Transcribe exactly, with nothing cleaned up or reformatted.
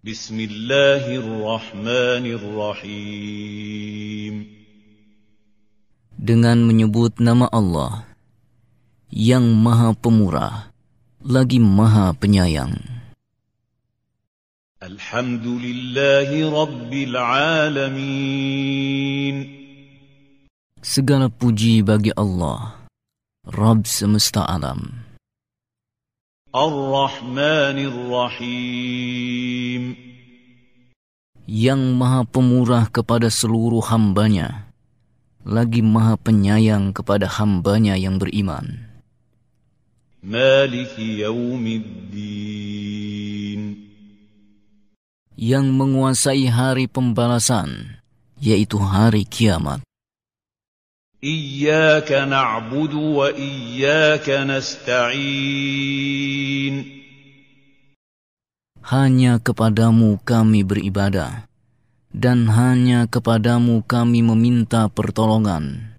Bismillahirrahmanirrahim. Dengan menyebut nama Allah yang Maha Pemurah lagi Maha Penyayang. Alhamdulillahi Rabbil Alamin. Segala puji bagi Allah, Rabb semesta alam. Ar-Rahmanir Rahim. Yang Maha Pemurah kepada seluruh hambanya, lagi Maha Penyayang kepada hambanya yang beriman. Maliki Yaumiddin. Yang menguasai hari pembalasan, yaitu hari kiamat. Iyyaka na'budu wa iyyaka nasta'in. Hanya kepadamu kami beribadah, dan hanya kepadamu kami meminta pertolongan.